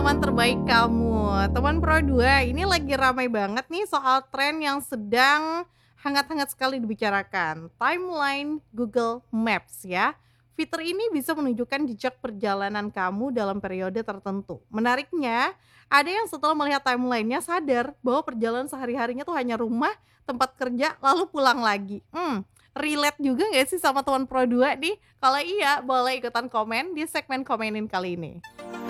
teman terbaik kamu. Teman Pro 2 ini lagi ramai banget nih soal tren yang sedang hangat-hangat sekali dibicarakan. Timeline Google Maps ya. Fitur ini bisa menunjukkan jejak perjalanan kamu dalam periode tertentu. Menariknya, ada yang setelah melihat timelinenya sadar bahwa perjalanan sehari-harinya tuh hanya rumah, tempat kerja, lalu pulang lagi. Relate juga nggak sih sama teman Pro 2 nih? Kalau iya, boleh ikutan komen di segmen komenin kali ini.